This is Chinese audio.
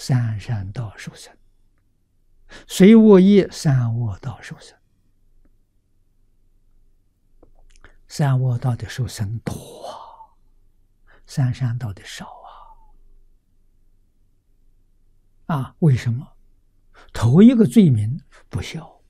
三善道受生，随我业三恶道受生。三恶道的受生多啊，三善道的少啊！为什么？头一个罪名不孝，